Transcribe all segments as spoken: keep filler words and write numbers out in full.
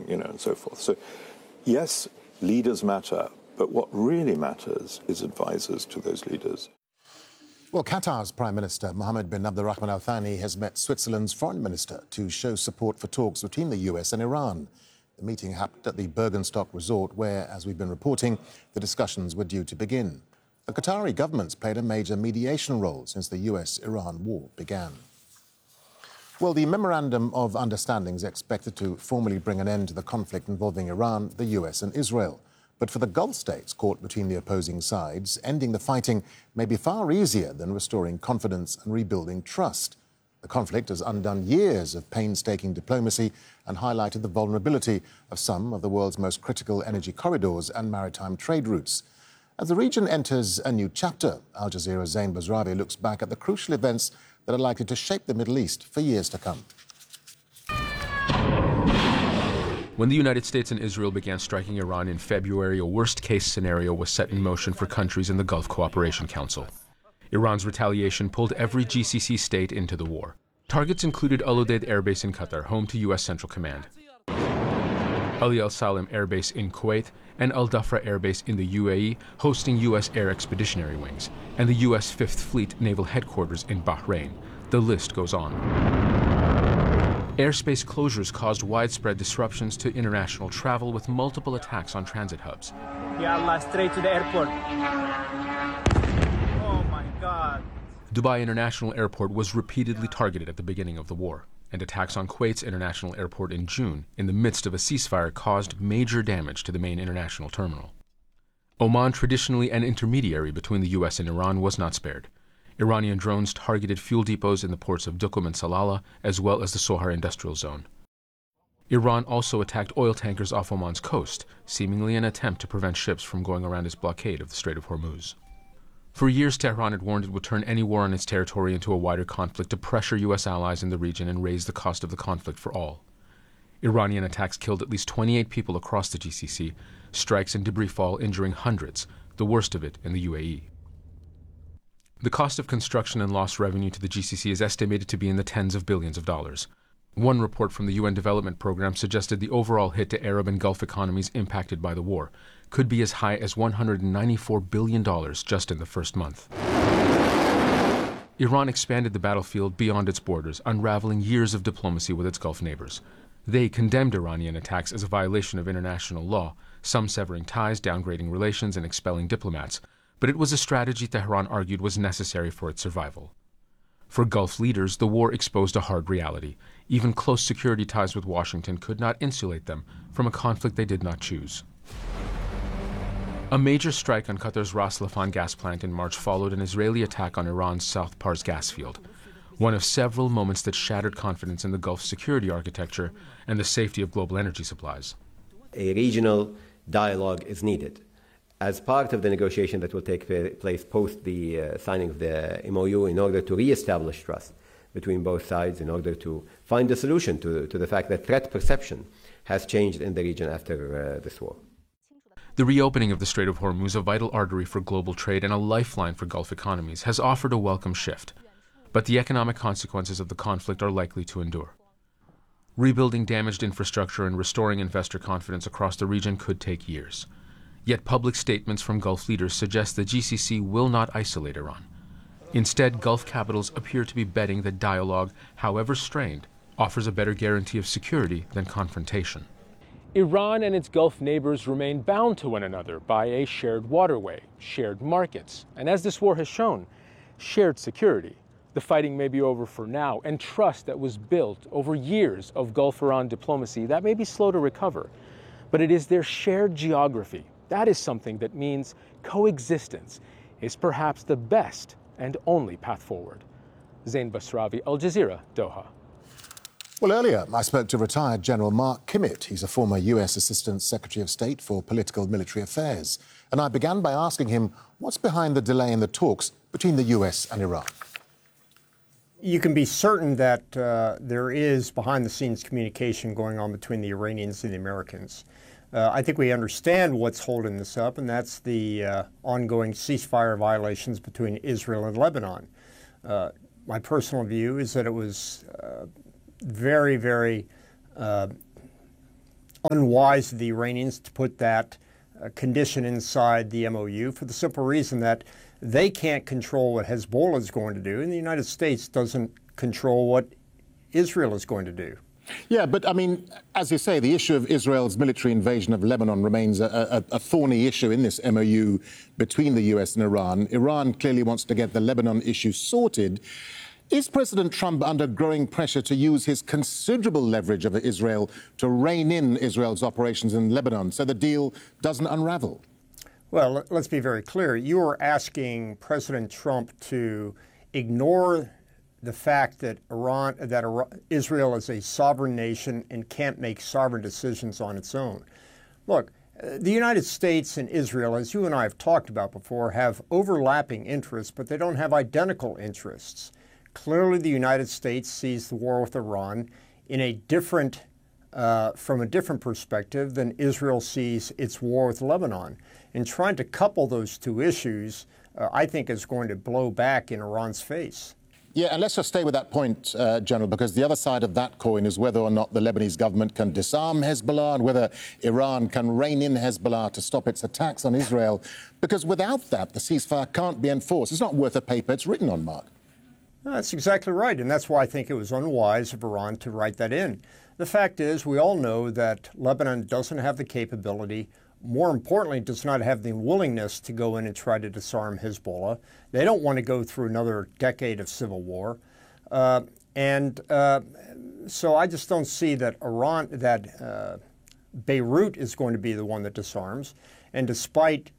you know, and so forth. So, yes, leaders matter, but what really matters is advisors to those leaders. Well, Qatar's Prime Minister Mohammed bin Abdulrahman Al Thani has met Switzerland's Foreign Minister to show support for talks between the U S and Iran. The meeting happened at the Bergenstock Resort, where, as we've been reporting, the discussions were due to begin. The Qatari government's played a major mediation role since the U S Iran war began. Well, the Memorandum of Understanding is expected to formally bring an end to the conflict involving Iran, the U S and Israel. But for the Gulf states caught between the opposing sides, ending the fighting may be far easier than restoring confidence and rebuilding trust. The conflict has undone years of painstaking diplomacy and highlighted the vulnerability of some of the world's most critical energy corridors and maritime trade routes. As the region enters a new chapter, Al Jazeera's Zain Basravi looks back at the crucial events that are likely to shape the Middle East for years to come. When the United States and Israel began striking Iran in February, a worst-case scenario was set in motion for countries in the Gulf Cooperation Council. Iran's retaliation pulled every G C C state into the war. Targets included Al Udeid Air Base in Qatar, home to U S Central Command, Ali Al Salim Air Base in Kuwait, and Al Dhafra Air Base in the U A E, hosting U S Air Expeditionary Wings, and the U S Fifth Fleet Naval Headquarters in Bahrain. The list goes on. Airspace closures caused widespread disruptions to international travel, with multiple attacks on transit hubs. Ya Allah, straight to the airport. Oh my God. Dubai International Airport was repeatedly targeted at the beginning of the war, and attacks on Kuwait's International Airport in June, in the midst of a ceasefire, caused major damage to the main international terminal. Oman, traditionally an intermediary between the U S and Iran, was not spared. Iranian drones targeted fuel depots in the ports of Duqm and Salalah, as well as the Sohar industrial zone. Iran also attacked oil tankers off Oman's coast, seemingly an attempt to prevent ships from going around its blockade of the Strait of Hormuz. For years, Tehran had warned it would turn any war on its territory into a wider conflict to pressure U S allies in the region and raise the cost of the conflict for all. Iranian attacks killed at least twenty-eight people across the G C C, strikes and debris fall injuring hundreds, the worst of it in the U A E. The cost of construction and lost revenue to the G C C is estimated to be in the tens of billions of dollars. One report from the U N Development Program suggested the overall hit to Arab and Gulf economies impacted by the war could be as high as one hundred ninety-four billion dollars just in the first month. Iran expanded the battlefield beyond its borders, unraveling years of diplomacy with its Gulf neighbors. They condemned Iranian attacks as a violation of international law, some severing ties, downgrading relations, and expelling diplomats. But it was a strategy Tehran argued was necessary for its survival. For Gulf leaders, the war exposed a hard reality. Even close security ties with Washington could not insulate them from a conflict they did not choose. A major strike on Qatar's Ras Laffan gas plant in March followed an Israeli attack on Iran's South Pars gas field, one of several moments that shattered confidence in the Gulf's security architecture and the safety of global energy supplies. A regional dialogue is needed as part of the negotiation that will take place post the uh, signing of the M O U, in order to re-establish trust between both sides, in order to find a solution to, to the fact that threat perception has changed in the region after uh, this war. The reopening of the Strait of Hormuz, a vital artery for global trade and a lifeline for Gulf economies, has offered a welcome shift. But the economic consequences of the conflict are likely to endure. Rebuilding damaged infrastructure and restoring investor confidence across the region could take years. Yet public statements from Gulf leaders suggest the G C C will not isolate Iran. Instead, Gulf capitals appear to be betting that dialogue, however strained, offers a better guarantee of security than confrontation. Iran and its Gulf neighbors remain bound to one another by a shared waterway, shared markets, and as this war has shown, shared security. The fighting may be over for now, and trust that was built over years of Gulf-Iran diplomacy, that may be slow to recover. But it is their shared geography. That is something that means coexistence is perhaps the best and only path forward. Zain Basravi, Al Jazeera, Doha. Well, earlier I spoke to retired General Mark Kimmitt. He's a former U S Assistant Secretary of State for Political and Military Affairs. And I began by asking him what's behind the delay in the talks between the U S and Iran. You can be certain that uh, there is behind-the-scenes communication going on between the Iranians and the Americans. Uh, I think we understand what's holding this up, and that's the uh, ongoing ceasefire violations between Israel and Lebanon. Uh, my personal view is that it was uh, very, very uh, unwise of the Iranians to put that uh, condition inside the M O U for the simple reason that they can't control what Hezbollah is going to do, and the United States doesn't control what Israel is going to do. Yeah, but I mean, as you say, the issue of Israel's military invasion of Lebanon remains a, a, a thorny issue in this M O U between the U S and Iran. Iran clearly wants to get the Lebanon issue sorted. Is President Trump under growing pressure to use his considerable leverage over Israel to rein in Israel's operations in Lebanon so the deal doesn't unravel? Well, let's be very clear. You are asking President Trump to ignore the fact that Iran, that Iran, Israel is a sovereign nation and can't make sovereign decisions on its own. Look, the United States and Israel, as you and I have talked about before, have overlapping interests, but they don't have identical interests. Clearly, the United States sees the war with Iran in a different, uh, from a different perspective than Israel sees its war with Lebanon. And trying to couple those two issues, uh, I think, is going to blow back in Iran's face. Yeah, and let's just stay with that point, uh, General, because the other side of that coin is whether or not the Lebanese government can disarm Hezbollah and whether Iran can rein in Hezbollah to stop its attacks on Israel. Because without that, the ceasefire can't be enforced. It's not worth the paper it's written on, Mark. That's exactly right, and that's why I think it was unwise of Iran to write that in. The fact is, we all know that Lebanon doesn't have the capability, more importantly, does not have the willingness to go in and try to disarm Hezbollah. They don't want to go through another decade of civil war. Uh, and uh, so I just don't see that Iran, that uh, Beirut is going to be the one that disarms. And despite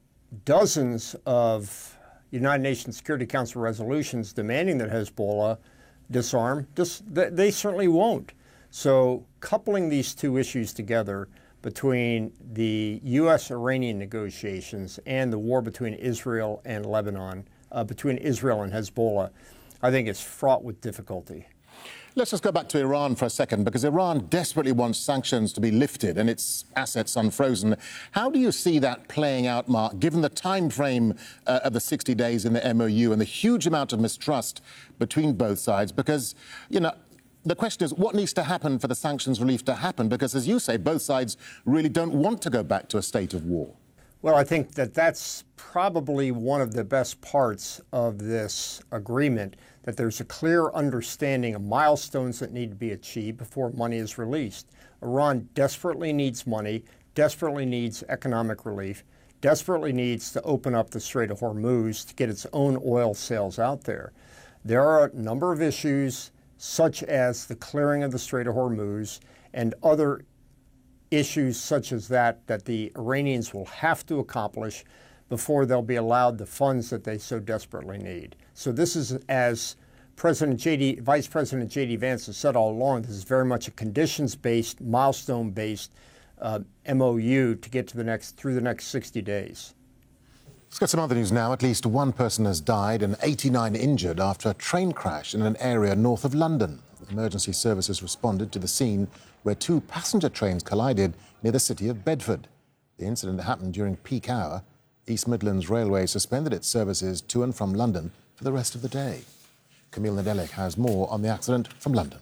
dozens of United Nations Security Council resolutions demanding that Hezbollah disarm, dis- they certainly won't. So coupling these two issues together between the U S Iranian negotiations and the war between Israel and Lebanon, uh, between Israel and Hezbollah, I think is fraught with difficulty. Let's just go back to Iran for a second, because Iran desperately wants sanctions to be lifted and its assets unfrozen. How do you see that playing out, Mark, given the time frame uh, of the sixty days in the M O U and the huge amount of mistrust between both sides? Because, you know, the question is, what needs to happen for the sanctions relief to happen? Because, as you say, both sides really don't want to go back to a state of war. Well, I think that that's probably one of the best parts of this agreement, that there's a clear understanding of milestones that need to be achieved before money is released. Iran desperately needs money, desperately needs economic relief, desperately needs to open up the Strait of Hormuz to get its own oil sales out there. There are a number of issues, such as the clearing of the Strait of Hormuz and other issues such as that, that the Iranians will have to accomplish before they'll be allowed the funds that they so desperately need. So this is, as President J D, Vice President J D Vance has said all along, this is very much a conditions-based, milestone-based uh, M O U to get to the next, through the next sixty days. Let's get some other news now. At least one person has died and eighty-nine injured after a train crash in an area north of London. Emergency services responded to the scene where two passenger trains collided near the city of Bedford. The incident happened during peak hour. East Midlands Railway suspended its services to and from London for the rest of the day. Camille Nedelik has more on the accident from London.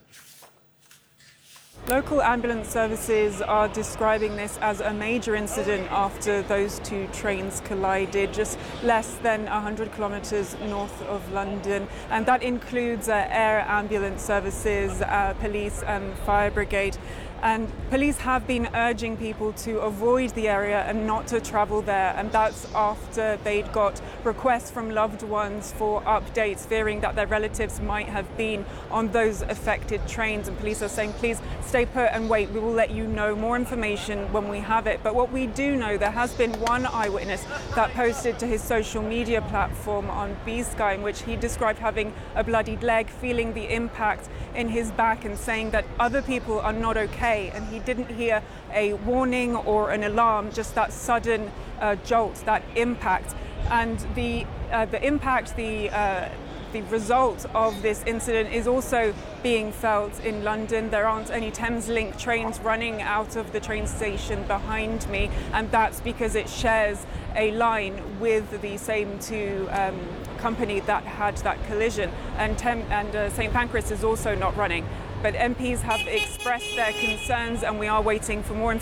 Local ambulance services are describing this as a major incident after those two trains collided just less than one hundred kilometres north of London. And that includes uh, air ambulance services, uh, police and fire brigade. And police have been urging people to avoid the area and not to travel there. And that's after they'd got requests from loved ones for updates, fearing that their relatives might have been on those affected trains. And police are saying, please stay put and wait. We will let you know more information when we have it. But what we do know, there has been one eyewitness that posted to his social media platform on B-Sky, in which he described having a bloodied leg, feeling the impact in his back and saying that other people are not okay. And he didn't hear a warning or an alarm, just that sudden uh, jolt, that impact. And the uh, the impact, the uh, the result of this incident is also being felt in London. There aren't any Thameslink trains running out of the train station behind me, and that's because it shares a line with the same two um, company that had that collision. And, Tem- and uh, Saint Pancras is also not running. but M Ps have expressed their concerns, and we are waiting for more information.